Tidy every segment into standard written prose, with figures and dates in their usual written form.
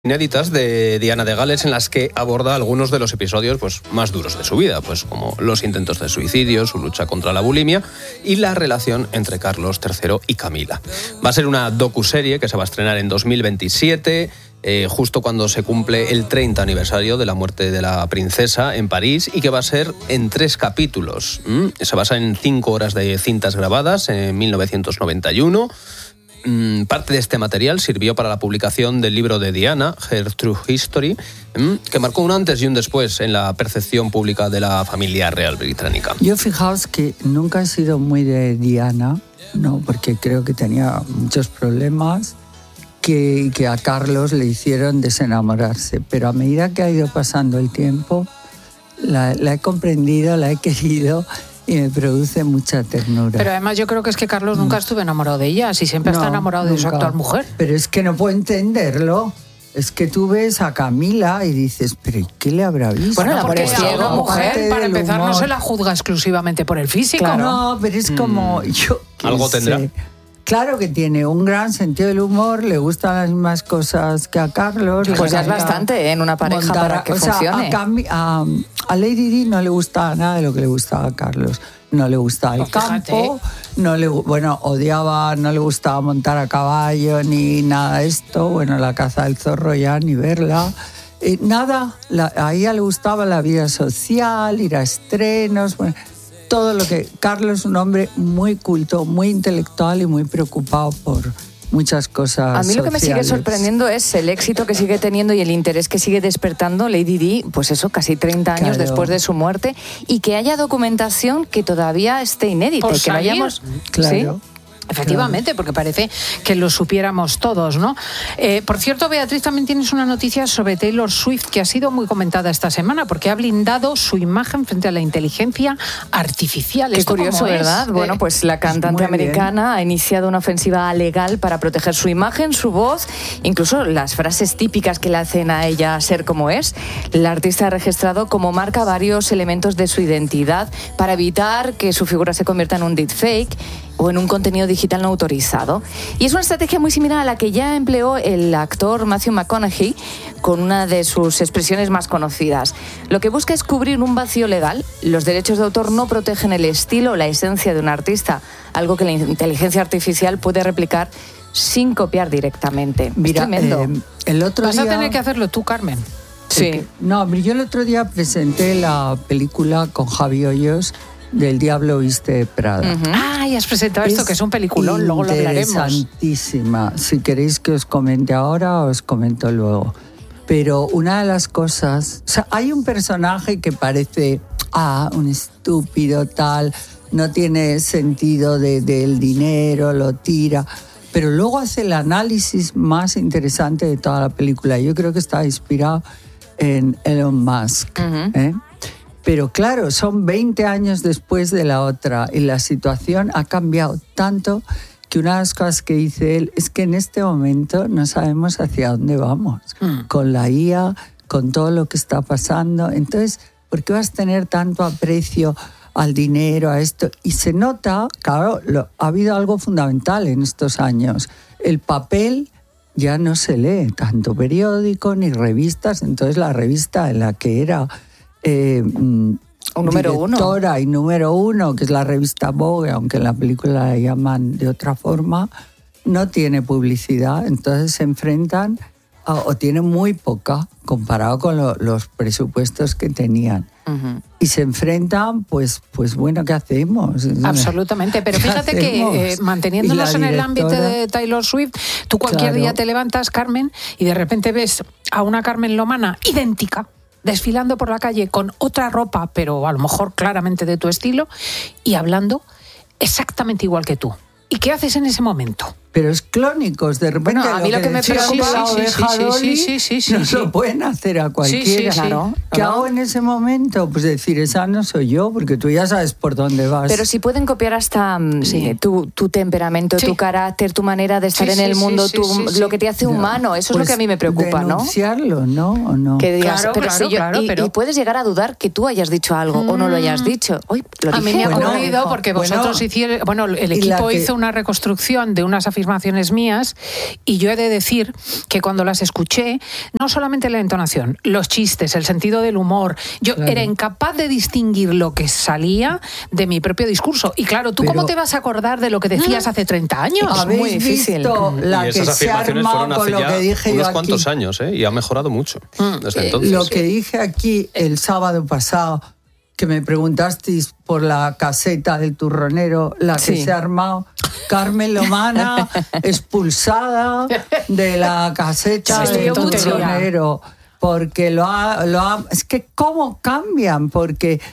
Inéditas de Diana de Gales, en las que aborda algunos de los episodios más duros de su vida, como los intentos de suicidio, su lucha contra la bulimia y la relación entre Carlos III y Camila. Va a ser una docuserie que se va a estrenar en 2027, justo cuando se cumple el 30 aniversario de la muerte de la princesa en París, y que va a ser en 3 capítulos. Se basa en 5 horas de cintas grabadas en 1991. Parte de este material sirvió para la publicación del libro de Diana, Her True History, que marcó un antes y un después en la percepción pública de la familia real británica. Yo fijaos que nunca he sido muy de Diana, no, porque creo que tenía muchos problemas que a Carlos le hicieron desenamorarse, pero a medida que ha ido pasando el tiempo la he comprendido, la he querido y me produce mucha ternura. Pero además yo creo que es que Carlos nunca estuvo enamorado de ella, si siempre está enamorado de su actual mujer. Pero es que no puedo entenderlo. Es que tú ves a Camila y dices, ¿pero qué le habrá visto? Bueno, porque a una mujer, para empezar, no se la juzga exclusivamente por el físico. Claro. No, pero es como... ¿Algo tendrá? Claro que tiene un gran sentido del humor, le gustan las mismas cosas que a Carlos. Pues ya es bastante en una pareja para que funcione. A Lady Di no le gustaba nada de lo que le gustaba a Carlos. No le gustaba el campo, no le gustaba montar a caballo ni nada de esto. Bueno, la caza del zorro ya ni verla. Nada, a ella le gustaba la vida social, ir a estrenos, todo lo que... Carlos es un hombre muy culto, muy intelectual y muy preocupado por muchas cosas. A mí lo que me sigue sorprendiendo es el éxito que sigue teniendo y el interés que sigue despertando Lady Di, pues eso, casi 30 años después de su muerte, y que haya documentación que todavía esté inédita. Por y que no hayamos... Claro. ¿Sí? Efectivamente, porque parece que lo supiéramos todos, ¿no? Por cierto, Beatriz, también tienes una noticia sobre Taylor Swift que ha sido muy comentada esta semana porque ha blindado su imagen frente a la inteligencia artificial. Qué curioso, ¿verdad? Bueno, pues la cantante americana ha iniciado una ofensiva legal para proteger su imagen, su voz, incluso las frases típicas que le hacen a ella ser como es. La artista ha registrado como marca varios elementos de su identidad para evitar que su figura se convierta en un deepfake o en un contenido digital no autorizado. Y es una estrategia muy similar a la que ya empleó el actor Matthew McConaughey con una de sus expresiones más conocidas. Lo que busca es cubrir un vacío legal. Los derechos de autor no protegen el estilo o la esencia de un artista, algo que la inteligencia artificial puede replicar sin copiar directamente. Mira, es tremendo. El otro Vas día... a tener que hacerlo tú, Carmen. Sí. No, yo el otro día presenté la película con Javi Hoyos del Diablo Viste Prada. Y has presentado esto, que es un peliculón, luego lo hablaremos. Interesantísima. Si queréis que os comente ahora, os comento luego. Pero una de las cosas... O sea, hay un personaje que parece un estúpido tal, no tiene sentido del dinero, lo tira, pero luego hace el análisis más interesante de toda la película. Yo creo que está inspirado en Elon Musk, Pero claro, son 20 años después de la otra y la situación ha cambiado tanto que una de las cosas que dice él es que en este momento no sabemos hacia dónde vamos. Con la IA, con todo lo que está pasando. Entonces, ¿por qué vas a tener tanto aprecio al dinero, a esto? Y se nota, claro, ha habido algo fundamental en estos años. El papel ya no se lee, tanto periódico ni revistas. Entonces la revista en la que era... directora y número uno, que es la revista Vogue, aunque en la película la llaman de otra forma, no tiene publicidad, entonces se enfrentan o tienen muy poca comparado con los presupuestos que tenían. Y se enfrentan, pues bueno, ¿qué hacemos? Absolutamente, pero fíjate que manteniéndonos en el ámbito de Taylor Swift, tú cualquier día te levantas, Carmen, y de repente ves a una Carmen Lomana idéntica, desfilando por la calle con otra ropa, pero a lo mejor claramente de tu estilo, y hablando exactamente igual que tú. ¿Y qué haces en ese momento? Pero es clónicos, de repente. Bueno, a mí lo que me preocupa no lo pueden hacer a cualquiera. Claro. ¿Qué hago en ese momento? Pues decir, esa no soy yo, porque tú ya sabes por dónde vas. Pero si pueden copiar hasta tu temperamento, tu carácter, tu manera de estar en el mundo, lo que te hace humano, eso pues es lo que a mí me preocupa, denunciarlo, ¿no? ¿O no? Que digas, claro, y puedes llegar a dudar que tú hayas dicho algo o no lo hayas dicho. Hoy lo dije. A mí me ha ocurrido porque vosotros hicieron, el equipo hizo una reconstrucción de unas afirmaciones afirmaciones mías, y yo he de decir que cuando las escuché, no solamente la entonación, los chistes, el sentido del humor, yo era incapaz de distinguir lo que salía de mi propio discurso. Y claro, ¿tú cómo te vas a acordar de lo que decías hace 30 años? ¿Habéis Muy difícil. visto la que se ha armado con lo que dije yo aquí? Unos cuantos años, y ha mejorado mucho desde entonces. Lo que dije aquí el sábado pasado, que me preguntasteis por la caseta del turronero, la que se ha armado, Carmen Lomana expulsada de la caseta del turronero, porque es que cómo cambian, porque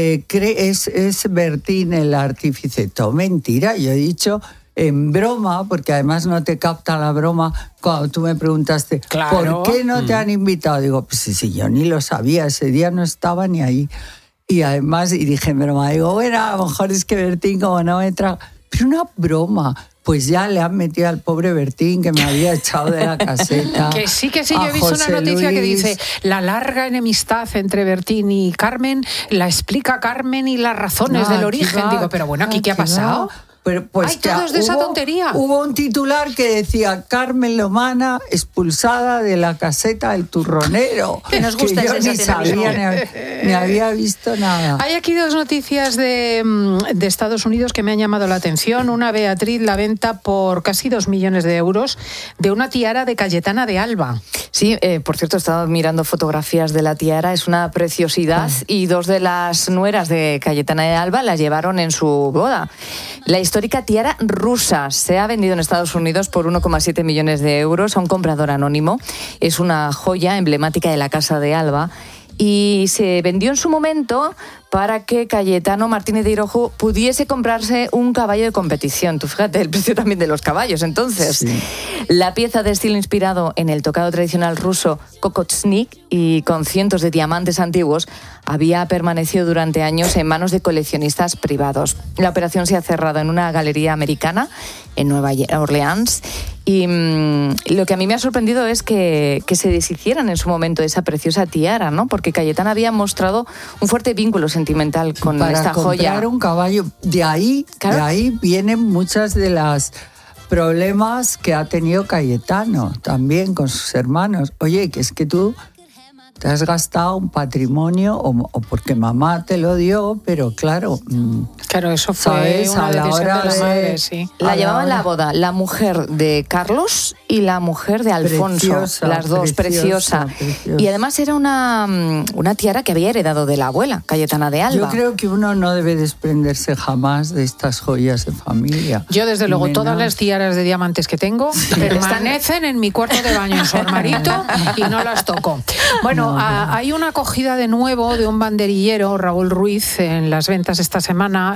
es Bertín el artífice. Todo mentira, yo he dicho en broma, porque además no te capta la broma, cuando tú me preguntaste, ¿por qué no te han invitado? Digo, pues si yo ni lo sabía, ese día no estaba ni ahí. Y además, y dije en broma, digo, bueno, a lo mejor es que Bertín como no me trajo, pero una broma. Pues ya le han metido al pobre Bertín, que me había echado de la caseta. Que sí, yo he visto una noticia que dice, la larga enemistad entre Bertín y Carmen la explica Carmen y las razones del origen. Digo, pero bueno, ¿aquí qué ha pasado? Pero, pues, ¡ay, todo es de esa tontería! Hubo un titular que decía Carmen Lomana expulsada de la caseta del turronero. Que nos gusta que yo ni sabía, ni había visto nada. Hay aquí dos noticias de Estados Unidos que me han llamado la atención. Una, Beatriz, la venta por casi 2 millones de euros de una tiara de Cayetana de Alba. Sí, por cierto, estaba mirando fotografías de la tiara, es una preciosidad, y 2 de las nueras de Cayetana de Alba la llevaron en su boda. La histórica tiara rusa se ha vendido en Estados Unidos por 1,7 millones de euros a un comprador anónimo. Es una joya emblemática de la Casa de Alba y se vendió en su momento para que Cayetano Martínez de Irojo pudiese comprarse un caballo de competición. Tú fíjate el precio también de los caballos. Entonces, la pieza de estilo inspirado en el tocado tradicional ruso Kokotsnik y con cientos de diamantes antiguos había permanecido durante años en manos de coleccionistas privados. La operación se ha cerrado en una galería americana en Nueva Orleans. Y lo que a mí me ha sorprendido es que se deshicieran en su momento de esa preciosa tiara, ¿no? Porque Cayetana había mostrado un fuerte vínculo sentimental con esta joya. Para comprar un caballo, de ahí vienen muchas de las problemas que ha tenido Cayetano también con sus hermanos. Oye, que es que tú te has gastado un patrimonio o porque mamá te lo dio, pero claro... Claro, eso fue una decisión de la madre, sí. La llevaban a la boda la mujer de Carlos y la mujer de Alfonso, las dos, preciosa. Y además era una tiara que había heredado de la abuela, Cayetana de Alba. Yo creo que uno no debe desprenderse jamás de estas joyas de familia. Yo, desde luego, todas las tiaras de diamantes que tengo permanecen en mi cuarto de baño en su armarito y no las toco. Bueno, hay una acogida de nuevo de un banderillero, Raúl Ruiz, en las ventas esta semana.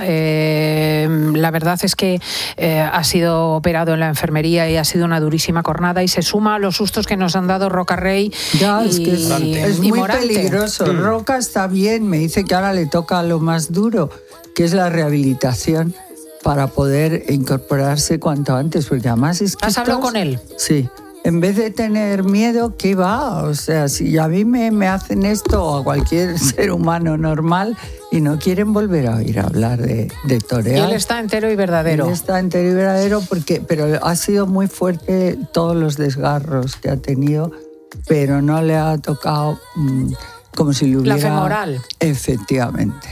La verdad es que ha sido operado en la enfermería y ha sido una durísima cornada y se suma a los sustos que nos han dado Roca Rey es muy Morante. Peligroso. Roca está bien, me dice que ahora le toca lo más duro, que es la rehabilitación para poder incorporarse cuanto antes, porque además es que... ¿Has hablado con él? Sí. En vez de tener miedo, ¿qué va? O sea, si a mí me hacen esto o a cualquier ser humano normal y no quieren volver a oír hablar de torear. Y él está entero y verdadero. Él está entero y verdadero, pero ha sido muy fuerte todos los desgarros que ha tenido, pero no le ha tocado como si le hubiera... La femoral. Efectivamente.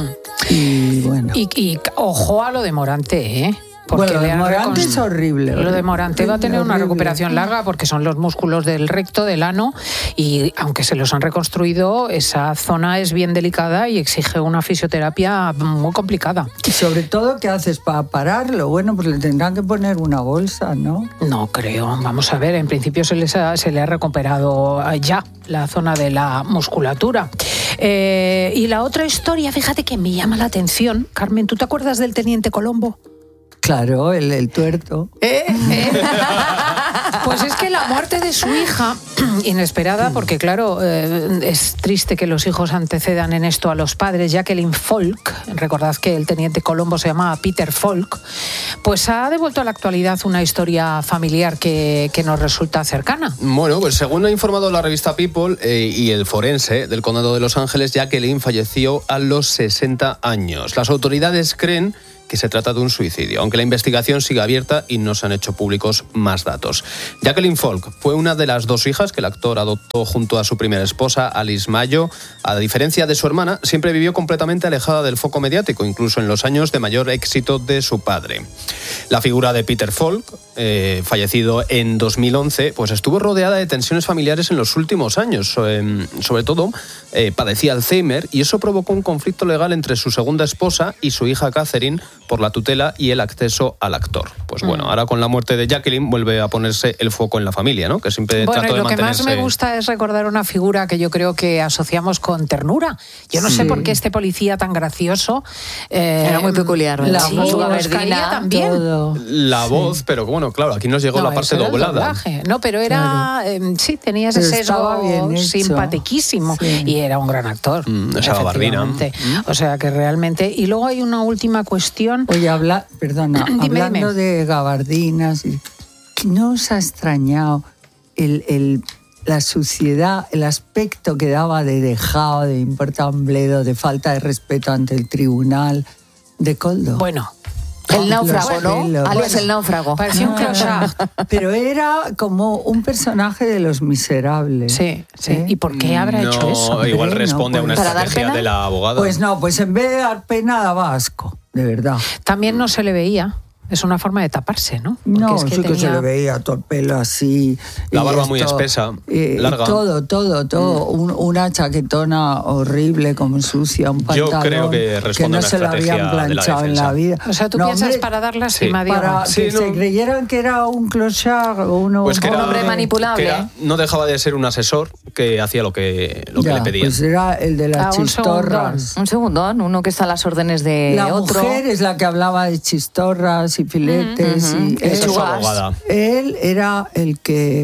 Y bueno. Y ojo a lo de Morante, ¿eh? Porque lo de Morante es horrible. Lo de Morante va a tener una recuperación larga porque son los músculos del recto, del ano, y aunque se los han reconstruido, esa zona es bien delicada y exige una fisioterapia muy complicada. Y sobre todo, ¿qué haces para pararlo? Bueno, pues le tendrán que poner una bolsa, ¿no? No creo. Vamos a ver, en principio se le ha recuperado ya la zona de la musculatura. Y la otra historia, fíjate que me llama la atención. Carmen, ¿tú te acuerdas del Teniente Colombo? Claro, el tuerto. Pues es que la muerte de su hija, inesperada, porque claro, es triste que los hijos antecedan en esto a los padres. Jacqueline Falk, recordad que el Teniente Colombo se llamaba Peter Falk, pues ha devuelto a la actualidad una historia familiar que nos resulta cercana. Bueno, pues según ha informado la revista People y el forense del Condado de Los Ángeles, Jacqueline falleció a los 60 años. Las autoridades creen que se trata de un suicidio, aunque la investigación sigue abierta y no se han hecho públicos más datos. Jacqueline Falk fue una de las 2 hijas que el actor adoptó junto a su primera esposa, Alice Mayo. A diferencia de su hermana, siempre vivió completamente alejada del foco mediático, incluso en los años de mayor éxito de su padre. La figura de Peter Falk, fallecido en 2011, pues estuvo rodeada de tensiones familiares en los últimos años. Sobre todo, padecía Alzheimer y eso provocó un conflicto legal entre su segunda esposa y su hija Catherine por la tutela y el acceso al actor. Pues bueno, ahora con la muerte de Jacqueline vuelve a ponerse el foco en la familia, ¿no? Que siempre trató de mantenerse... Bueno, lo que más me gusta es recordar una figura que yo creo que asociamos con ternura. Yo no sé por qué este policía tan gracioso... era muy peculiar, ¿verdad? La voz también. Todo. La voz, pero bueno, claro, aquí nos llegó la parte doblada. No, pero era... sí, tenía ese sesgo simpatiquísimo. Sí. Y era un gran actor. Esa gabardina. O sea que realmente... Y luego hay una última cuestión. Oye, hablando de gabardinas, ¿no os ha extrañado la suciedad, el aspecto que daba de dejado, de importa un bledo, de falta de respeto ante el tribunal de Koldo? Bueno... El náufrago, ¿no? Alias el náufrago. Parecía un clochard. Pero era como un personaje de Los Miserables. Sí, sí. ¿Y por qué habrá hecho eso? Igual responde a una estrategia de la abogada. Pues no, pues en vez de dar pena daba asco, de verdad. También no se le veía. Es una forma de taparse, ¿no? Porque no, sí que se le veía todo el pelo así. La barba muy espesa, larga. Todo. Una chaquetona horrible, como sucia, un pantalón. Yo creo que responde no se la habían planchado en la vida. O sea, tú piensas para dar lástima, Diego. Para que se creyeran que era un clochard o un hombre manipulable. No dejaba de ser un asesor que hacía lo que le pedían. Pues era el de las chistorras. Un segundón, uno que está a las órdenes de otro. La mujer es la que hablaba de chistorras y filetes y él era el que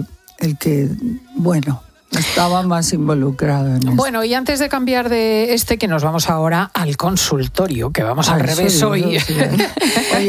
bueno, estaba más involucrado en eso. Bueno, y antes de cambiar de que nos vamos ahora al consultorio, que vamos al revés hoy. Sí. Oye,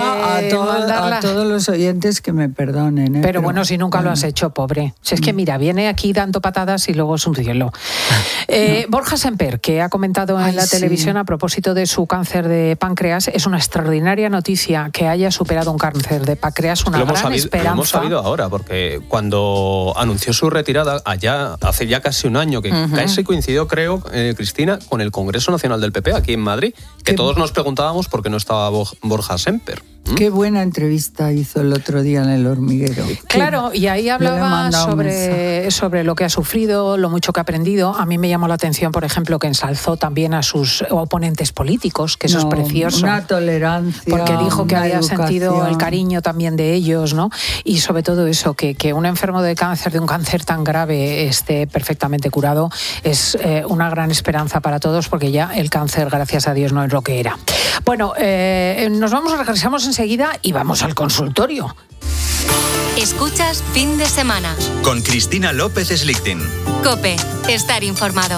a todos los oyentes que me perdonen. Pero bueno, si nunca lo has hecho, pobre. Si es que mira, viene aquí dando patadas y luego es un cielo. Borja Semper, que ha comentado en la televisión a propósito de su cáncer de páncreas, es una extraordinaria noticia que haya superado un cáncer de páncreas, una gran esperanza. Lo hemos sabido ahora, porque cuando anunció su retirada allá hace ya casi un año, que casi coincidió, creo, Cristina, con el Congreso Nacional del PP aquí en Madrid, que todos nos preguntábamos por qué no estaba Borja Semper. Qué buena entrevista hizo el otro día en El Hormiguero. Claro, y ahí hablaba sobre lo que ha sufrido, lo mucho que ha aprendido. A mí me llamó la atención, por ejemplo, que ensalzó también a sus oponentes políticos, que eso es precioso. Una tolerancia. Porque dijo que había sentido el cariño también de ellos, ¿no? Y sobre todo eso, que un enfermo de un cáncer tan grave esté perfectamente curado, es una gran esperanza para todos, porque ya el cáncer, gracias a Dios, no es lo que era. Bueno, regresamos enseguida y vamos al consultorio. Escuchas Fin de Semana con Cristina López Slichting. COPE, estar informado.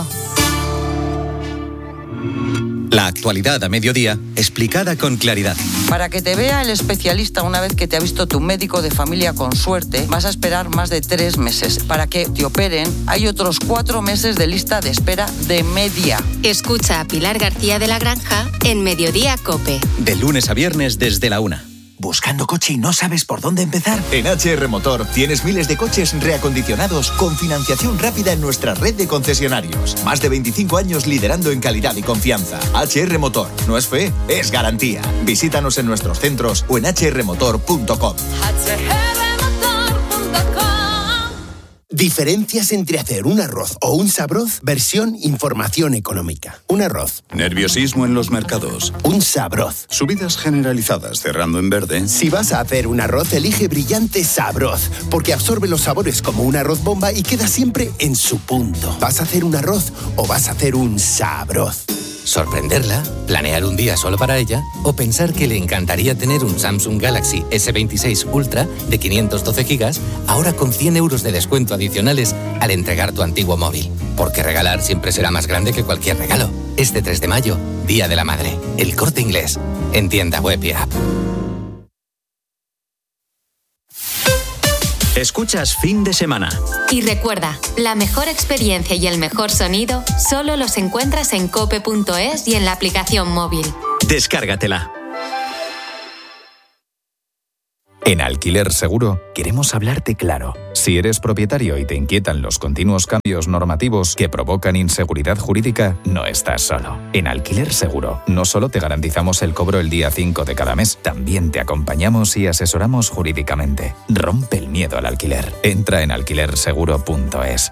La actualidad a mediodía, explicada con claridad. Para que te vea el especialista una vez que te ha visto tu médico de familia con suerte, vas a esperar más de 3 meses. Para que te operen, hay otros 4 meses de lista de espera de media. Escucha a Pilar García de la Granja en Mediodía COPE. De lunes a viernes desde la 1. ¿Buscando coche y no sabes por dónde empezar? En HR Motor tienes miles de coches reacondicionados con financiación rápida en nuestra red de concesionarios. Más de 25 años liderando en calidad y confianza. HR Motor. No es fe, es garantía. Visítanos en nuestros centros o en hrmotor.com. Diferencias entre hacer un arroz o un sabroz, versión información económica. Un arroz. Nerviosismo en los mercados. Un sabroz. Subidas generalizadas cerrando en verde. Si vas a hacer un arroz, elige Brillante Sabroz, porque absorbe los sabores como un arroz bomba y queda siempre en su punto. ¿Vas a hacer un arroz o vas a hacer un sabroz? Sorprenderla, planear un día solo para ella o pensar que le encantaría tener un Samsung Galaxy S26 Ultra de 512 GB ahora con 100 euros de descuento adicionales al entregar tu antiguo móvil. Porque regalar siempre será más grande que cualquier regalo. Este 3 de mayo, Día de la Madre. El Corte Inglés. En tienda web y app. Escuchas Fin de Semana. Y recuerda, la mejor experiencia y el mejor sonido solo los encuentras en cope.es y en la aplicación móvil. Descárgatela. En Alquiler Seguro queremos hablarte claro. Si eres propietario y te inquietan los continuos cambios normativos que provocan inseguridad jurídica, no estás solo. En Alquiler Seguro no solo te garantizamos el cobro el día 5 de cada mes, también te acompañamos y asesoramos jurídicamente. Rompe el miedo al alquiler. Entra en alquilerseguro.es.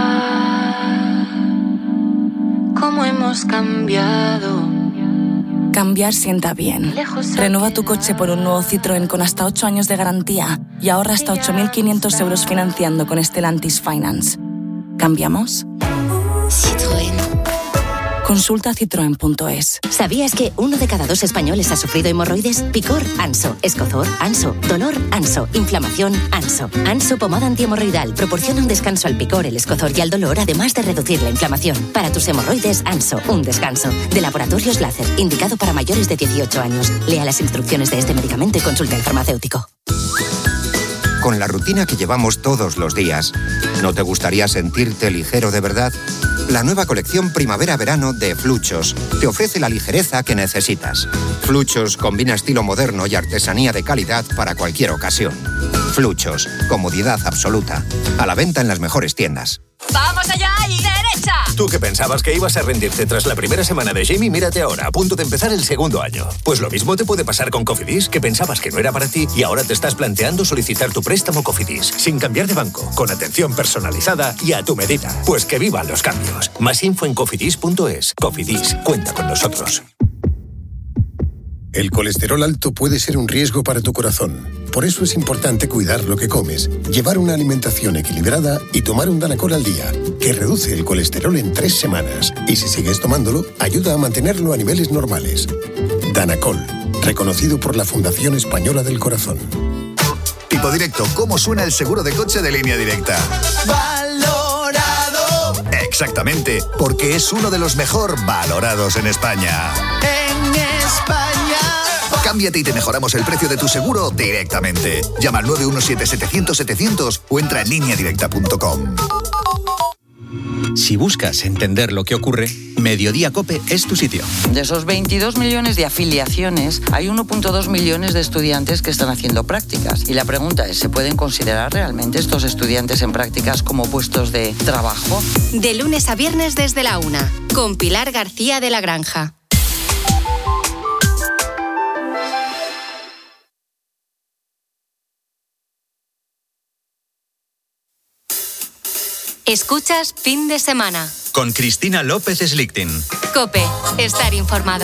¿Cómo hemos cambiado? Cambiar sienta bien. Renueva tu coche por un nuevo Citroën con hasta 8 años de garantía y ahorra hasta 8.500 euros financiando con Stellantis Finance. ¿Cambiamos? Citroën. Consulta citroen.es. ¿Sabías que 1 de cada 2 españoles ha sufrido hemorroides? Picor, Anso. Escozor, Anso. Dolor, Anso. Inflamación, Anso. Anso pomada antihemorroidal proporciona un descanso al picor, el escozor y al dolor, además de reducir la inflamación. Para tus hemorroides, Anso. Un descanso. De Laboratorios Láser, indicado para mayores de 18 años. Lea las instrucciones de este medicamento y consulte al farmacéutico. Con la rutina que llevamos todos los días, ¿no te gustaría sentirte ligero de verdad? La nueva colección Primavera-Verano de Fluchos te ofrece la ligereza que necesitas. Fluchos combina estilo moderno y artesanía de calidad para cualquier ocasión. Fluchos, comodidad absoluta. A la venta en las mejores tiendas. ¡Vamos allá y derecha! Tú que pensabas que ibas a rendirte tras la primera semana de Jamie, mírate ahora, a punto de empezar el segundo año. Pues lo mismo te puede pasar con Cofidis, que pensabas que no era para ti y ahora te estás planteando solicitar tu préstamo Cofidis, sin cambiar de banco, con atención personalizada y a tu medida. Pues que vivan los cambios. Más info en cofidis.es. Cofidis, cuenta con nosotros. El colesterol alto puede ser un riesgo para tu corazón. Por eso es importante cuidar lo que comes, llevar una alimentación equilibrada y tomar un Danacol al día, que reduce el colesterol en 3 semanas. Y si sigues tomándolo, ayuda a mantenerlo a niveles normales. Danacol, reconocido por la Fundación Española del Corazón. Tipo Directo, ¿cómo suena el seguro de coche de Línea Directa? ¡Valorado! Exactamente, porque es uno de los mejor valorados en España. En España. Cámbiate y te mejoramos el precio de tu seguro directamente. Llama al 917-700-700 o entra en lineadirecta.com. Si buscas entender lo que ocurre, Mediodía COPE es tu sitio. De esos 22 millones de afiliaciones, hay 1,2 millones de estudiantes que están haciendo prácticas. Y la pregunta es, ¿se pueden considerar realmente estos estudiantes en prácticas como puestos de trabajo? De lunes a viernes desde la 1, con Pilar García de la Granja. Escuchas Fin de Semana. Con Cristina López Slichting. COPE, estar informado.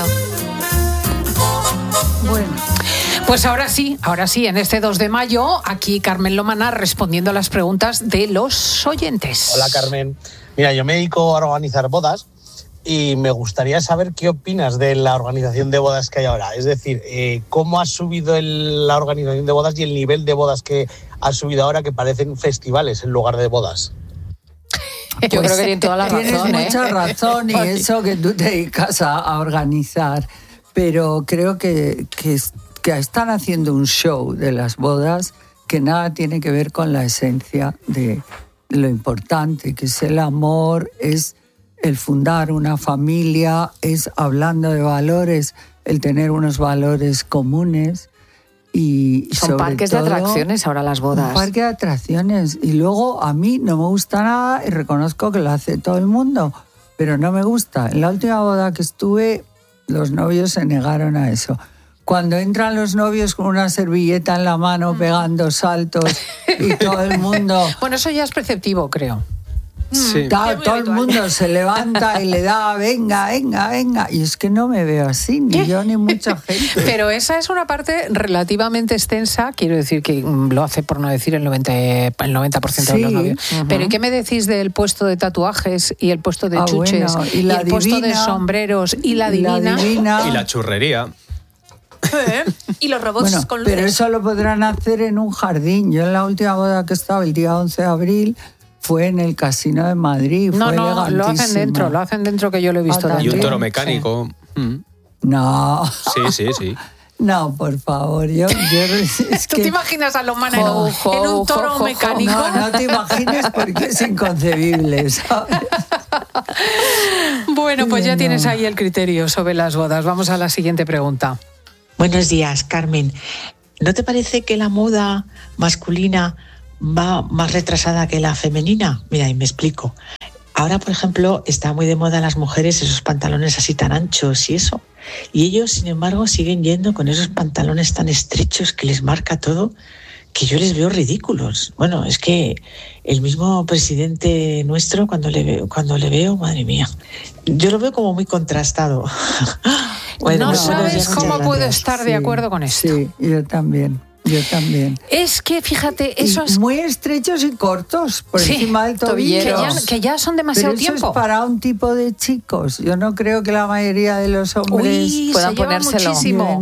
Bueno, pues ahora sí, en este 2 de mayo, aquí Carmen Lomana respondiendo a las preguntas de los oyentes. Hola Carmen, mira, yo me dedico a organizar bodas y me gustaría saber qué opinas de la organización de bodas que hay ahora. Es decir, cómo ha subido la organización de bodas y el nivel de bodas que ha subido ahora, que parecen festivales en lugar de bodas. Yo creo que tiene toda la razón. Tienes mucha razón y eso que tú te dedicas a organizar, pero creo que están haciendo un show de las bodas que nada tiene que ver con la esencia de lo importante, que es el amor, es el fundar una familia, es, hablando de valores, el tener unos valores comunes. Y son parques de atracciones ahora las bodas. Un parque de atracciones. Y luego a mí no me gusta nada y reconozco que lo hace todo el mundo, pero no me gusta. En la última boda que estuve, los novios se negaron a eso. Cuando entran los novios con una servilleta en la mano pegando saltos y todo el mundo... Bueno, eso ya es preceptivo, creo. Sí. Todo el mundo se levanta y le da venga. Y es que no me veo así, ni yo ni mucha gente. Pero esa es una parte relativamente extensa, quiero decir que lo hace, por no decir, el 90% de los novios. Uh-huh. Pero ¿y qué me decís del puesto de tatuajes y el puesto de chuches y el puesto de sombreros y la divina? Y la churrería. Y los robots con luces. Pero eso lo podrán hacer en un jardín. Yo en la última boda que estaba, el día 11 de abril... fue en el Casino de Madrid. No, lo hacen dentro que yo lo he visto. Y un toro mecánico. Sí. No. Sí. No, por favor, yo es ¿Tú te imaginas a Lomana en un toro mecánico? No te imagines porque es inconcebible, ¿sabes? Bueno, pues ya tienes ahí el criterio sobre las bodas. Vamos a la siguiente pregunta. Buenos días, Carmen. ¿no te parece que la moda masculina va más retrasada que la femenina? Mira, y me explico. Ahora, por ejemplo, está muy de moda las mujeres esos pantalones así tan anchos y eso. Y ellos, sin embargo, siguen yendo con esos pantalones tan estrechos que les marca todo, que yo les veo ridículos. Bueno, es que el mismo presidente nuestro, cuando le veo, madre mía, yo lo veo como muy contrastado. Bueno, no sabes cómo puedo estar de acuerdo con esto. Sí, yo también. Es que, fíjate, esos... muy estrechos y cortos, por encima del tobillo. Que ya son demasiado pero eso tiempo. Es para un tipo de chicos. Yo no creo que la mayoría de los hombres puedan ponérselo. Muchísimo.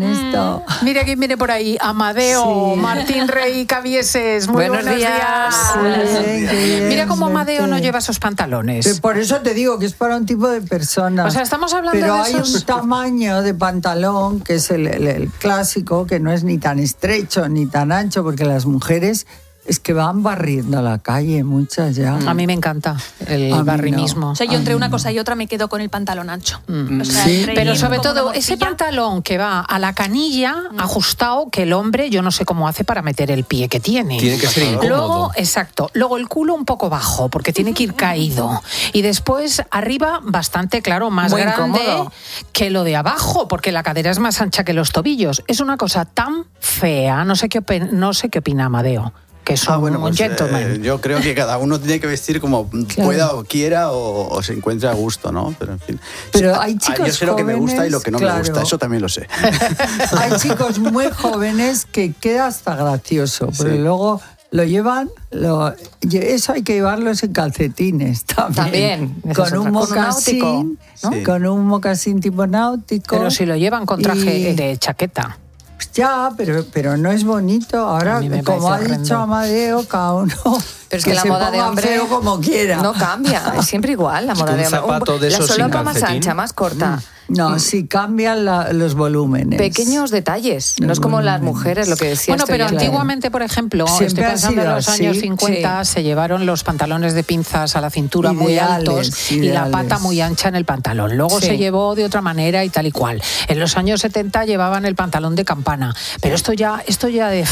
Mire por ahí, Amadeo, Martín Rey Cabieses. Muy buenos días. Mira cómo Amadeo no lleva esos pantalones. Por eso te digo que es para un tipo de personas. O sea, estamos hablando pero de hay esos... un tamaño de pantalón que es el clásico, que no es ni tan estrecho ni tan ancho, porque las mujeres es que van barriendo la calle, muchas ya. A mí me encanta el barrimismo. O sea, yo entre una cosa y otra me quedo con el pantalón ancho. O sea, sí. Pero sobre todo ese pantalón que va a la canilla ajustado, que el hombre yo no sé cómo hace para meter el pie que tiene. Tiene que ser incómodo. Luego, exacto, luego el culo un poco bajo, porque tiene que ir caído. Y después arriba bastante, claro, más muy grande incómodo. que lo de abajo, porque la cadera es más ancha que los tobillos. Es una cosa tan fea, no sé qué opina Amadeo, que es un gentleman. Yo creo que cada uno tiene que vestir como pueda o quiera o se encuentre a gusto, ¿no? Pero en fin. Pero hay chicos yo sé lo que me gusta y lo que no me gusta, eso también lo sé. Hay chicos muy jóvenes que queda hasta gracioso, pero luego lo llevan, eso hay que llevarlos en calcetines también. Con un mocasín, ¿no? Con un mocasín tipo náutico. Pero si lo llevan con traje de chaqueta. Ya, pero no es bonito. Ahora, como ha dicho Amadeo, cada uno... Pero es que la moda de hombre feo como quiera. No cambia, es siempre igual la moda de hombre. La solapa más ancha, más corta. No, sí cambian los volúmenes. Pequeños detalles, no es como las mujeres, lo que decías. Bueno, pero antiguamente, por ejemplo, estoy pensando en los años 50, se llevaron los pantalones de pinzas a la cintura muy altos y la pata muy ancha en el pantalón. Luego se llevó de otra manera y tal y cual. En los años 70 llevaban el pantalón de campana. Pero esto ya de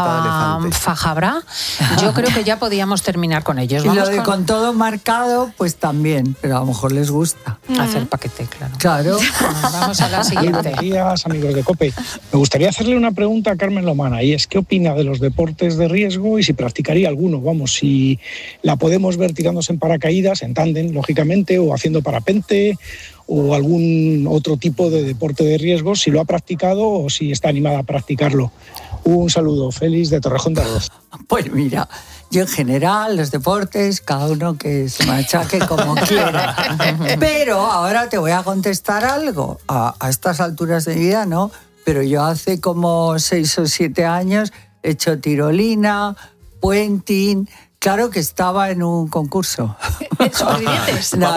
fajabra, yo creo que ya podíamos terminar con ellos. Y lo de con todo marcado, pues también, pero a lo mejor les gusta. Hacer paquete, claro. Claro. Vamos a la siguiente. Buenos días, amigos de COPE. Me gustaría hacerle una pregunta a Carmen Lomana, y es ¿qué opina de los deportes de riesgo y si practicaría alguno? Vamos, si la podemos ver tirándose en paracaídas, en tándem, lógicamente, o haciendo parapente o algún otro tipo de deporte de riesgo, si lo ha practicado o si está animada a practicarlo. Un saludo, Félix de Torrejón de Ardoz. Pues mira, yo en general, los deportes, cada uno que se machaque como quiera. Pero ahora te voy a contestar algo. A estas alturas de mi vida, ¿no? Pero yo hace como 6 o 7 años he hecho tirolina, puenting. Claro que estaba en un concurso. No,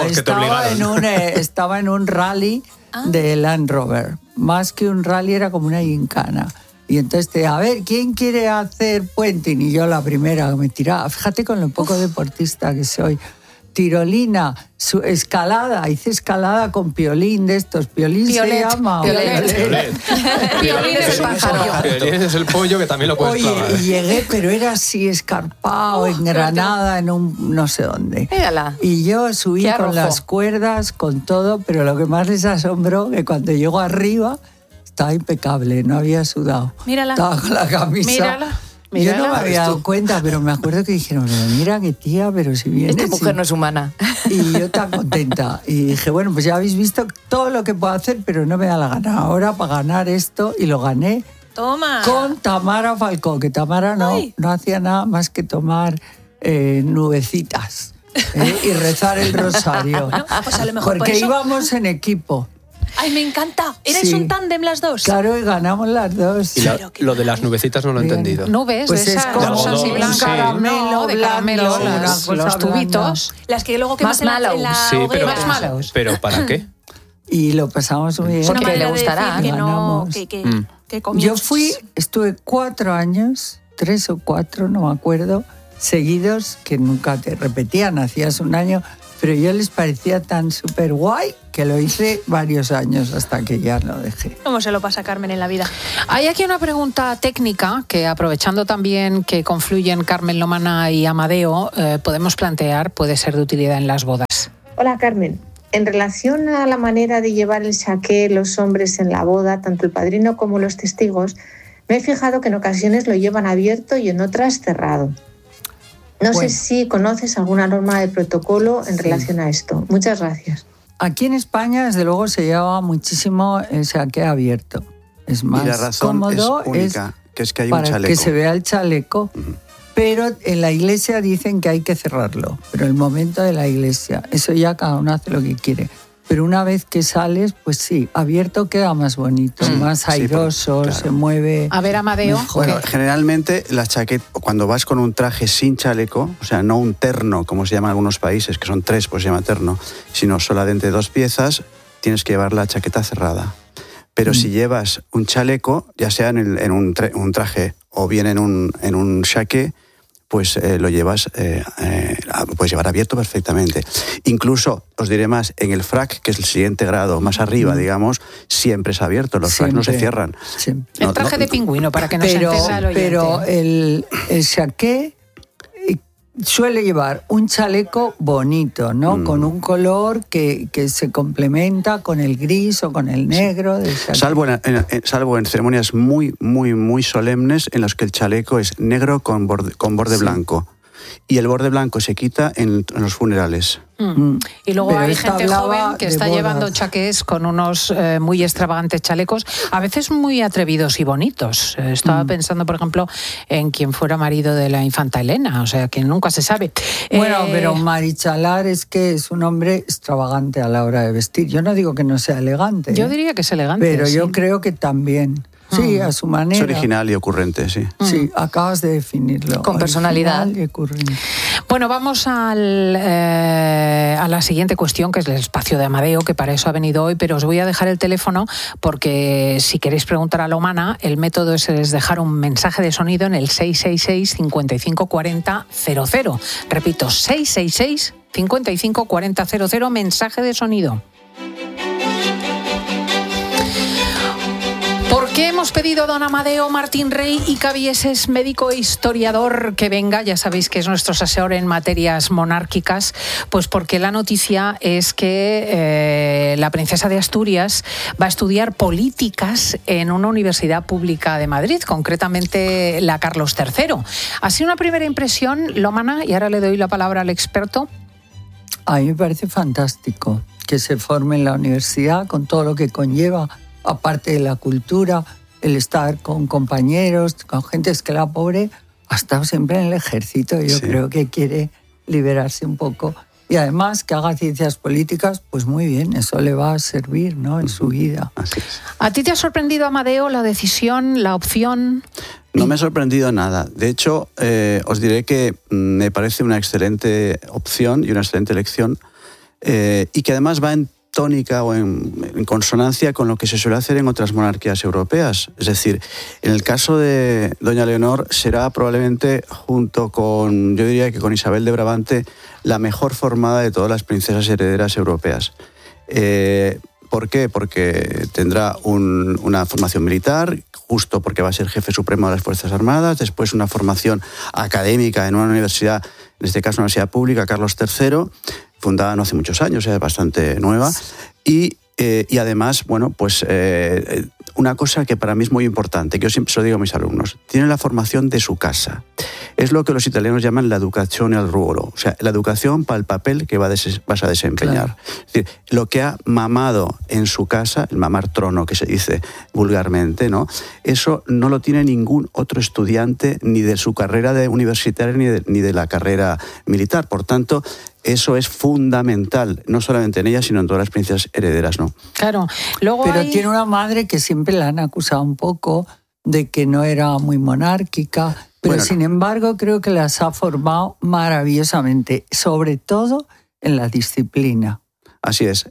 estaba en un rally de Land Rover. Más que un rally, era como una gincana. Y entonces, a ver, ¿quién quiere hacer puenting? Y yo la primera que me tiraba. Fíjate con lo poco deportista que soy. Tirolina, escalada. Hice escalada con piolín de estos. ¿Piolín se llama? Piolín es el pájaro. Piolín es el pollo que también lo puedes clavar. Y llegué, pero era así escarpado, en Granada, en un no sé dónde. Mírala. Y yo subí con las cuerdas, con todo, pero lo que más les asombró, que cuando llego arriba... Estaba impecable, no había sudado. Mírala. Estaba con la camisa. Mírala. Yo no me había dado cuenta, pero me acuerdo que dijeron, mira qué tía, pero si viene... Esta mujer no es humana. Y yo tan contenta. Y dije, bueno, pues ya habéis visto todo lo que puedo hacer, pero no me da la gana. Ahora para ganar esto, y lo gané. Toma. Con Tamara Falcó, que Tamara no hacía nada más que tomar nubecitas y rezar el rosario. Bueno, pues a lo mejor porque por eso... íbamos en equipo. ¡Ay, me encanta! ¿Erais un tándem las dos? Claro, y ganamos las dos. Y lo de las nubecitas no lo he entendido. Nubes, pues de esas rosas y blancas, de caramelo, los tubitos. Las que luego quemas en la hoguera. Sí, pero ¿para qué? Y lo pasamos muy bien. Porque le gustará. Yo estuve 4 años, 3 o 4, no me acuerdo, seguidos, que nunca te repetían, hacías un año, pero yo les parecía tan súper guay que lo hice varios años hasta que ya lo dejé. ¿Cómo se lo pasa Carmen en la vida? Hay aquí una pregunta técnica que, aprovechando también que confluyen Carmen Lomana y Amadeo, podemos plantear, puede ser de utilidad en las bodas. Hola Carmen, en relación a la manera de llevar el saqué los hombres en la boda, tanto el padrino como los testigos, me he fijado que en ocasiones lo llevan abierto y en otras cerrado. No sé si conoces alguna norma de protocolo en relación a esto. Muchas gracias. Aquí en España, desde luego, se lleva muchísimo el saqué abierto. Es más y la razón cómodo, es única, que es que hay para un chaleco. que se vea el chaleco. Pero en la iglesia dicen que hay que cerrarlo. Pero el momento de la iglesia, eso ya cada uno hace lo que quiere. Pero una vez que sales, pues sí, abierto queda más bonito, más airoso, claro. Se mueve. A ver, Amadeo. Bueno, generalmente la chaqueta, cuando vas con un traje sin chaleco, o sea, no un terno, como se llama en algunos países, que son 3, pues se llama terno, sino solamente 2 piezas, tienes que llevar la chaqueta cerrada. Pero si llevas un chaleco, ya sea en un traje o bien en un chaqué, pues lo llevas, puedes llevar abierto perfectamente. Incluso, os diré más, en el frac, que es el siguiente grado, más arriba, digamos, siempre es abierto, los fracs no se cierran. El traje de pingüino, para que no se entienda el oyente. Pero el chaqué suele llevar un chaleco bonito, ¿no? Con un color que se complementa con el gris o con el negro del chaqué. Salvo en ceremonias muy, muy, muy solemnes en las que el chaleco es negro con borde blanco. Y el borde blanco se quita en los funerales. Y luego hay gente joven que está llevando chaqués con unos muy extravagantes chalecos, a veces muy atrevidos y bonitos. Estaba pensando, por ejemplo, en quien fuera marido de la infanta Elena, o sea, que nunca se sabe. Bueno, pero Marichalar es que es un hombre extravagante a la hora de vestir. Yo no digo que no sea elegante. Yo diría que es elegante. Pero yo creo que también. Sí, a su manera. Es original y ocurrente, sí. Sí, acabas de definirlo. Con personalidad. Y ocurrente. Bueno, vamos a la siguiente cuestión, que es el espacio de Amadeo, que para eso ha venido hoy, pero os voy a dejar el teléfono porque si queréis preguntar a Lomana, el método es dejar un mensaje de sonido en el 666 55 40 00. Repito, 666 55 40 00, mensaje de sonido. ¿Por qué hemos pedido a don Amadeo Martín Rey y Cabieses, médico e historiador, que venga? Ya sabéis que es nuestro asesor en materias monárquicas. Pues porque la noticia es que la princesa de Asturias va a estudiar políticas en una universidad pública de Madrid, concretamente la Carlos III. ¿Ha sido una primera impresión, Lomana? Y ahora le doy la palabra al experto. A mí me parece fantástico que se forme en la universidad con todo lo que conlleva, aparte de la cultura, el estar con compañeros, con gente. Es que la pobre ha estado siempre en el ejército. Yo creo que quiere liberarse un poco. Y además que haga ciencias políticas, pues muy bien, eso le va a servir, ¿no?, en su vida. ¿A ti te ha sorprendido, Amadeo, la decisión, la opción? No me ha sorprendido nada. De hecho, os diré que me parece una excelente opción y una excelente elección, y que además va en tónica o en consonancia con lo que se suele hacer en otras monarquías europeas. Es decir, en el caso de doña Leonor será probablemente, junto con, yo diría que con Isabel de Brabante, la mejor formada de todas las princesas herederas europeas. ¿Por qué? Porque tendrá una formación militar, justo porque va a ser jefe supremo de las Fuerzas Armadas, después una formación académica en una universidad, en este caso una universidad pública, Carlos III, fundada no hace muchos años, es bastante nueva, y además, bueno, pues una cosa que para mí es muy importante, que yo siempre se lo digo a mis alumnos, tiene la formación de su casa. Es lo que los italianos llaman la educazione al ruolo, o sea, la educación para el papel que vas a desempeñar. Claro. Es decir, lo que ha mamado en su casa, el mamar trono que se dice vulgarmente, ¿no? Eso no lo tiene ningún otro estudiante, ni de su carrera universitaria ni de la carrera militar. Por tanto, eso es fundamental, no solamente en ella, sino en todas las princesas herederas, ¿no? Claro. Luego pero tiene una madre que siempre la han acusado un poco de que no era muy monárquica, pero bueno, sin embargo creo que las ha formado maravillosamente, sobre todo en la disciplina. Así es.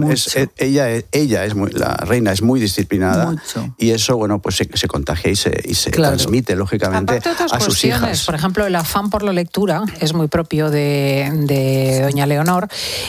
Ella es la reina es muy disciplinada. Mucho. Y eso, bueno, pues se contagia y se transmite, lógicamente, a sus hijas. Por ejemplo, el afán por la lectura es muy propio de doña Leonor,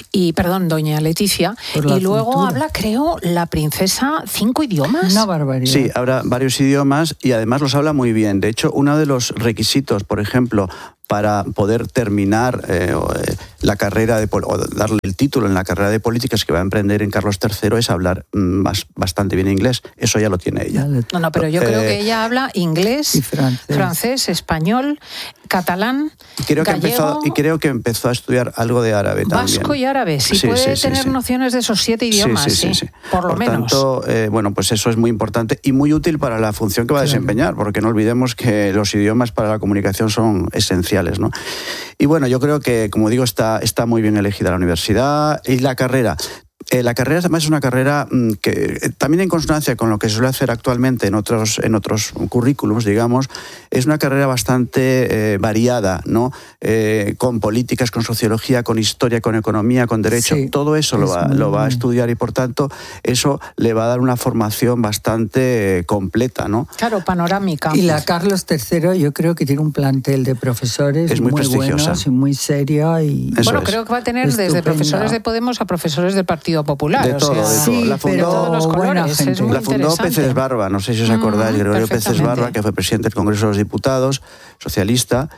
doña Leticia. Y luego habla, creo, la princesa 5 idiomas. Una barbaridad. Sí, habla varios idiomas y además los habla muy bien. De hecho, uno de los requisitos, por ejemplo, para poder terminar la carrera o darle el título en la carrera de políticas que va a emprender en Carlos III es hablar bastante bien inglés. Eso ya lo tiene ella. No, pero yo creo que ella habla inglés, y francés, español, catalán, gallego... Creo que empezó a estudiar algo de árabe también. Vasco y árabe. Sí, puede tener nociones de esos 7 idiomas, sí. Por lo menos. Por tanto, bueno, pues eso es muy importante y muy útil para la función que va a desempeñar, porque no olvidemos que los idiomas para la comunicación son esenciales, ¿no? Y bueno, yo creo que, como digo, está muy bien elegida la universidad y la carrera. La carrera además es una carrera que también en consonancia con lo que se suele hacer actualmente en otros currículums, digamos, es una carrera bastante variada, ¿no? Con políticas, con sociología, con historia, con economía, con derecho. Sí, todo eso lo va a estudiar y, por tanto, eso le va a dar una formación bastante completa, ¿no? Claro, panorámica. Y la Carlos III yo creo que tiene un plantel de profesores es muy buenos y muy seria. Y bueno, creo que va a tener desde profesores de Podemos a profesores del Partido Popular. De todo, de todo. Sí, la fundó, todos los colores. Es muy la fundó Peces Barba, no sé si os acordáis, Gregorio Peces Barba, que fue presidente del Congreso de los Diputados, socialista.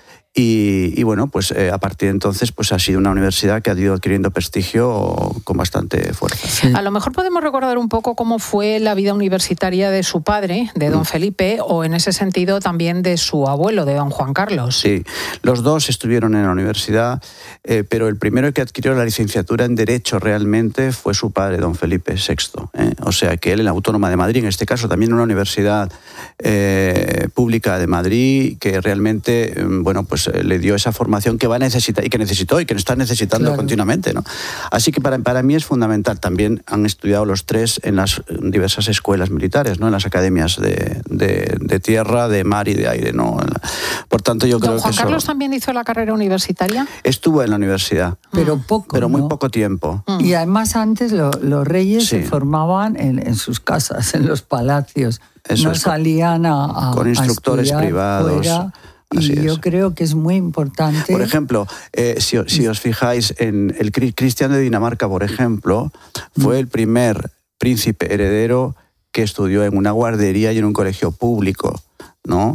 Y bueno, pues a partir de entonces pues ha sido una universidad que ha ido adquiriendo prestigio con bastante fuerza. Sí. A lo mejor podemos recordar un poco cómo fue la vida universitaria de su padre, de don Felipe, o en ese sentido también de su abuelo, de don Juan Carlos. Sí, los dos estuvieron en la universidad, pero el primero que adquirió la licenciatura en Derecho realmente fue su padre, don Felipe VI. O sea que él en la Autónoma de Madrid, en este caso también una universidad pública de Madrid, que realmente, bueno, pues le dio esa formación que va a necesitar y que necesitó y que está necesitando continuamente, ¿no? Así que para mí es fundamental. También han estudiado los tres en las diversas escuelas militares, ¿no? En las academias de tierra, de mar y de aire, ¿no? Por tanto, yo creo que Juan Carlos también hizo la carrera universitaria. Estuvo en la universidad, pero muy poco tiempo. Y además antes los reyes se formaban en sus casas, en los palacios. No salían con instructores privados. Fuera. Y yo creo que es muy importante. Por ejemplo, si os fijáis, en el Cristian de Dinamarca, por ejemplo, fue el primer príncipe heredero que estudió en una guardería y en un colegio público, ¿no?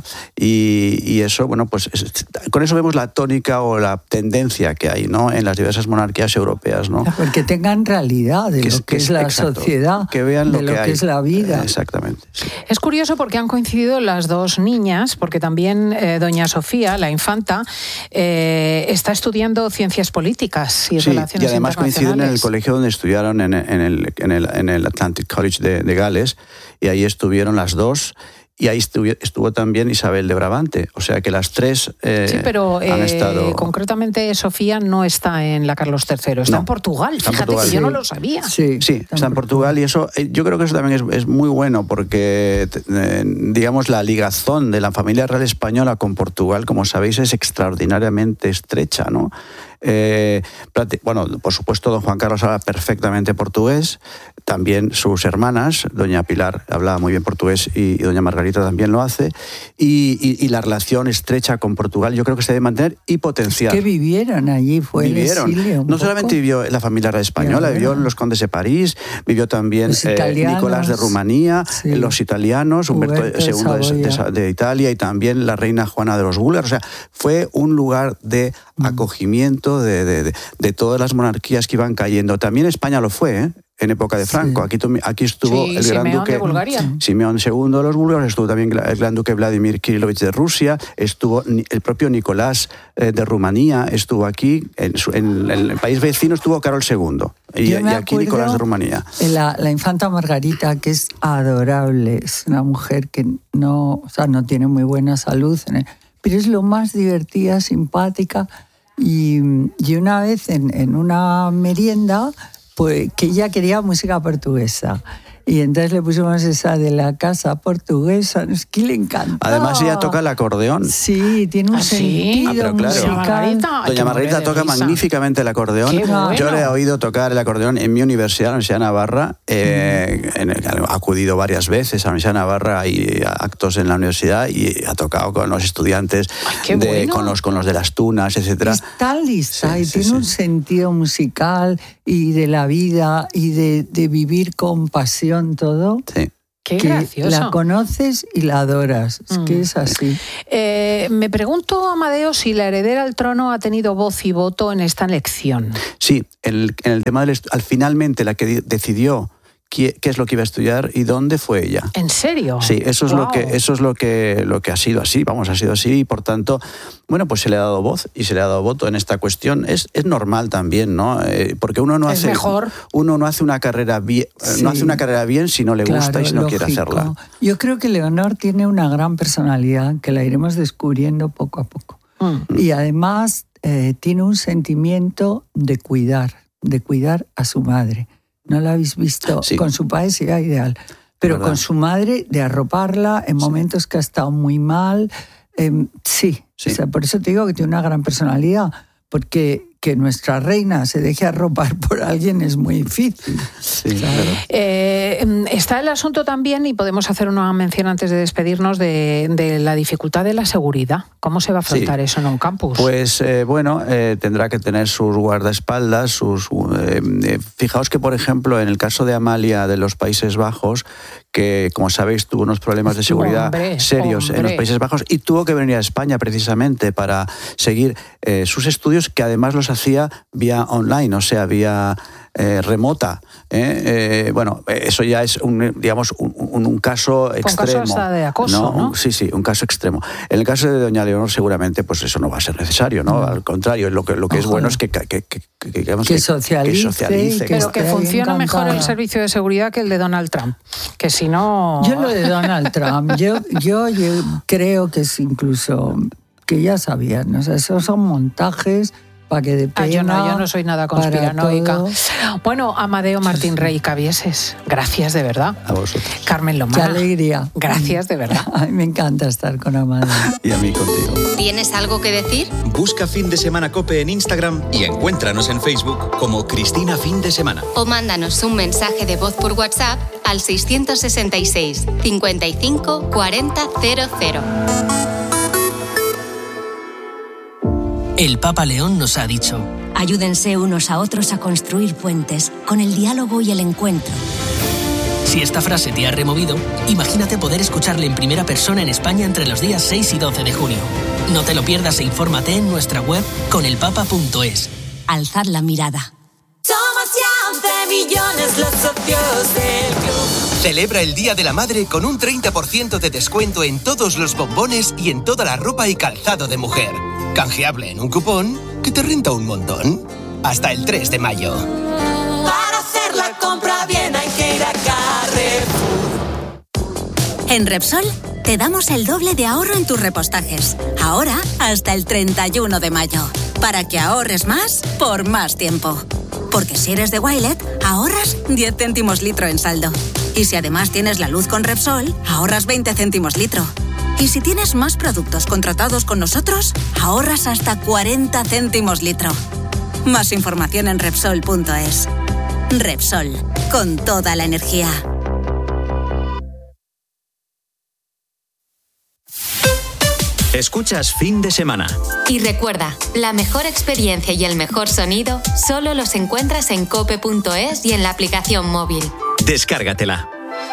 Y eso, bueno, pues con eso vemos la tónica o la tendencia que hay, ¿no? En las diversas monarquías europeas, ¿no? Porque tengan realidad de lo que es la sociedad, que vean de lo que es la vida. Exactamente. Sí. Es curioso porque han coincidido las dos niñas, porque también doña Sofía, la infanta, está estudiando ciencias políticas y relaciones internacionales. Y además coinciden en el colegio donde estudiaron en el Atlantic College de Gales, y ahí estuvieron las dos. Y ahí estuvo también Isabel de Brabante. O sea que las tres sí, pero han estado... concretamente Sofía no está en la Carlos III, está en Portugal. Fíjate que yo no lo sabía. Sí, está en Portugal, y eso yo creo que eso también es muy bueno, porque digamos la ligazón de la familia real española con Portugal, como sabéis, es extraordinariamente estrecha, ¿no? Bueno, por supuesto, don Juan Carlos habla perfectamente portugués, también sus hermanas, doña Pilar hablaba muy bien portugués y doña Margarita también lo hace, y la relación estrecha con Portugal yo creo que se debe mantener y potenciar. ¿Qué vivieron allí? No solamente vivió la familia real española, vivió los condes de París, vivió también Nicolás de Rumanía, los italianos, Humberto II de Italia, y también la reina Juana de los búlgaros. O sea, fue un lugar de acogimiento de todas las monarquías que iban cayendo. También España lo fue, en época de Franco. Aquí estuvo el gran duque Simeón II de los búlgaros, estuvo también el gran duque Vladimir Kirilovich de Rusia, estuvo el propio Nicolás de Rumanía, estuvo aquí, en el país vecino estuvo Carol II, y aquí Nicolás de Rumanía. La infanta Margarita, que es adorable, es una mujer que no tiene muy buena salud, pero es lo más divertida, simpática. Y una vez en una merienda, pues que ella quería música portuguesa, Y entonces le pusimos esa de la casa portuguesa, es que le encantó. Además ella toca el acordeón. Sí, tiene un sentido musical. Doña Margarita toca magníficamente el acordeón. Bueno. Yo le he oído tocar el acordeón en mi universidad, la Universidad de Navarra. Ha acudido varias veces a la Universidad de Navarra y a actos en la universidad y ha tocado con los estudiantes, con los de las tunas, etcétera. Está lista y tiene un sentido musical y de la vida y de vivir con pasión todo. Sí. Qué que gracioso. La conoces y la adoras. Es que es así. Me pregunto, Amadeo, si la heredera al trono ha tenido voz y voto en esta elección. Sí, en el tema finalmente la que decidió qué es lo que iba a estudiar y dónde fue ella. ¿En serio? Sí, eso es lo que ha sido así, ha sido así y por tanto, bueno, pues se le ha dado voz y se le ha dado voto en esta cuestión. Es normal también, ¿no? Porque uno no hace una carrera bien, no hace una carrera bien si no le gusta y si no quiere hacerla. Yo creo que Leonor tiene una gran personalidad que la iremos descubriendo poco a poco. Y además tiene un sentimiento de cuidar a su madre. No la habéis visto, con su padre sería ideal, pero con su madre, de arroparla en momentos que ha estado muy mal. Sí. O sea, por eso te digo que tiene una gran personalidad, porque que nuestra reina se deje arropar por alguien es muy difícil. Sí, claro. Está el asunto también, y podemos hacer una mención antes de despedirnos, de la dificultad de la seguridad. ¿Cómo se va a afrontar eso en un campus? Pues tendrá que tener sus guardaespaldas, fijaos que, por ejemplo, en el caso de Amalia de los Países Bajos, que, como sabéis, tuvo unos problemas de seguridad serios en los Países Bajos y tuvo que venir a España precisamente para seguir sus estudios, que además los hacía vía online, o sea, vía remota. Bueno, eso ya es un caso extremo. Un caso hasta de acoso, ¿no? Sí, un caso extremo. En el caso de doña Leonor seguramente pues eso no va a ser necesario, ¿no? Al contrario, lo que es bueno es que socialice. Pero que funcione mejor el servicio de seguridad que el de Donald Trump, que si no... Yo lo de Donald Trump, yo creo que es incluso que ya sabían, o sea, esos son montajes para que de pena. Yo no soy nada conspiranoica. Bueno, Amadeo Martín Rey Cabieses, gracias de verdad. A vosotros. Carmen Lomana. Qué alegría. Gracias de verdad. Ay, me encanta estar con Amadeo. Y a mí contigo. ¿Tienes algo que decir? Busca Fin de Semana COPE en Instagram y encuéntranos en Facebook como Cristina Fin de Semana. O mándanos un mensaje de voz por WhatsApp al 666 55 40 00. El Papa León nos ha dicho: ayúdense unos a otros a construir puentes con el diálogo y el encuentro. Si esta frase te ha removido, imagínate poder escucharle en primera persona en España entre los días 6 y 12 de junio. No te lo pierdas e infórmate en nuestra web conelpapa.es. Alzad la mirada. Somos ya 11 millones los socios del club. Celebra el Día de la Madre con un 30% de descuento en todos los bombones y en toda la ropa y calzado de mujer. Canjeable en un cupón que te renta un montón. Hasta el 3 de mayo. Para hacer la compra bien hay que ir a Carrefour. En Repsol te damos el doble de ahorro en tus repostajes. Ahora hasta el 31 de mayo. Para que ahorres más por más tiempo. Porque si eres de Wilet, ahorras 10 céntimos litro en saldo. Y si además tienes la luz con Repsol, ahorras 20 céntimos litro. Y si tienes más productos contratados con nosotros, ahorras hasta 40 céntimos litro. Más información en Repsol.es. Repsol, con toda la energía. Escuchas Fin de Semana. Y recuerda, la mejor experiencia y el mejor sonido solo los encuentras en cope.es y en la aplicación móvil. Descárgatela.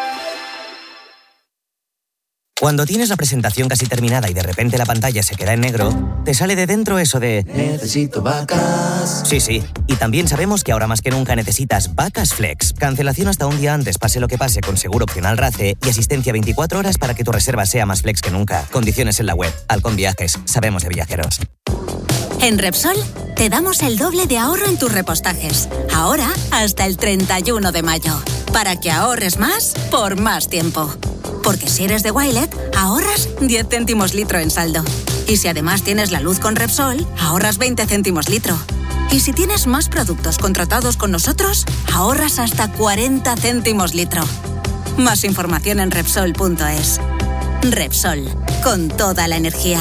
Cuando tienes la presentación casi terminada y de repente la pantalla se queda en negro, te sale de dentro eso de necesito vacas. Sí, y también sabemos que ahora más que nunca necesitas Vacas Flex. Cancelación hasta un día antes, pase lo que pase, con seguro opcional RACE y asistencia 24 horas para que tu reserva sea más flex que nunca. Condiciones en la web. Halcón Viajes. Sabemos de viajeros. En Repsol te damos el doble de ahorro en tus repostajes. Ahora hasta el 31 de mayo. Para que ahorres más por más tiempo. Porque si eres de Wilet, ahorras 10 céntimos litro en saldo. Y si además tienes la luz con Repsol, ahorras 20 céntimos litro. Y si tienes más productos contratados con nosotros, ahorras hasta 40 céntimos litro. Más información en Repsol.es. Repsol, con toda la energía.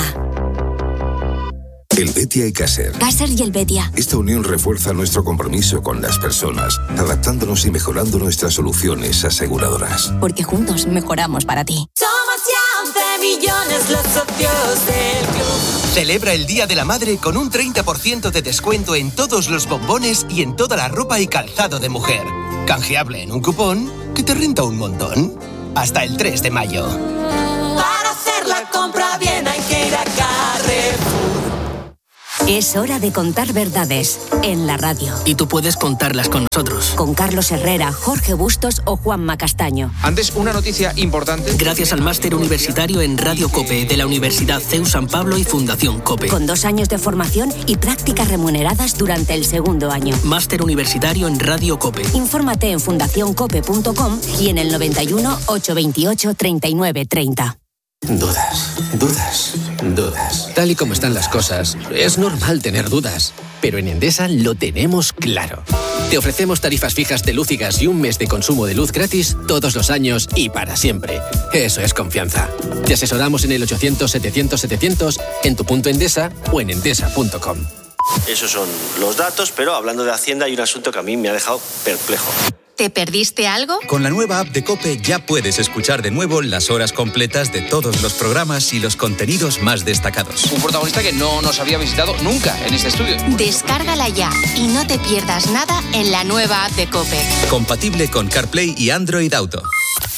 El Betia y Caser. Caser y el Betia. Esta unión refuerza nuestro compromiso con las personas, adaptándonos y mejorando nuestras soluciones aseguradoras. Porque juntos mejoramos para ti. Somos ya 11 millones los socios del club. Celebra el Día de la Madre con un 30% de descuento en todos los bombones y en toda la ropa y calzado de mujer. Canjeable en un cupón que te renta un montón. Hasta el 3 de mayo. Para hacer la compra bien hay que ir a Carrefour. Es hora de contar verdades en la radio. Y tú puedes contarlas con nosotros. Con Carlos Herrera, Jorge Bustos o Juanma Castaño. Antes, una noticia importante. Gracias al máster universitario en Radio COPE de la Universidad CEU San Pablo y Fundación COPE. Con 2 años de formación y prácticas remuneradas durante el segundo año. Máster universitario en Radio COPE. Infórmate en fundacioncope.com y en el 91 828 39 30. Dudas. Tal y como están las cosas, es normal tener dudas. Pero en Endesa lo tenemos claro. Te ofrecemos tarifas fijas de luz y gas y un mes de consumo de luz gratis todos los años y para siempre. Eso es confianza. Te asesoramos en el 800-700-700, en tu punto Endesa o en endesa.com. Esos son los datos, pero hablando de Hacienda hay un asunto que a mí me ha dejado perplejo. ¿Te perdiste algo? Con la nueva app de COPE ya puedes escuchar de nuevo las horas completas de todos los programas y los contenidos más destacados. Un protagonista que no nos había visitado nunca en este estudio. Descárgala ya y no te pierdas nada en la nueva app de COPE. Compatible con CarPlay y Android Auto.